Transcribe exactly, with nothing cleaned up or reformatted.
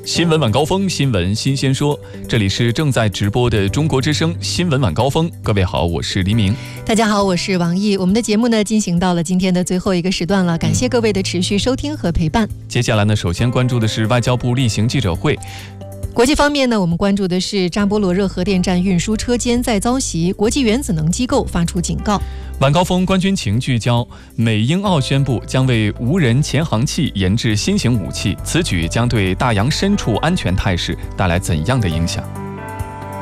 新闻晚高峰，新闻新鲜说，这里是正在直播的中国之声新闻晚高峰。各位好，我是黎明。 大家好，我是王毅。我们的节目呢进行到了今天的最后一个时段了，感谢各位的持续收听和陪伴。 接下来呢，首先关注的是外交部例行记者会。 国际方面呢，我们关注的是扎波罗热核电站运输车间再遭袭，国际原子能机构发出警告。 晚高峰官军情聚焦，美英澳宣布将为无人潜航器研制新型武器，此举将对大洋深处安全态势带来怎样的影响？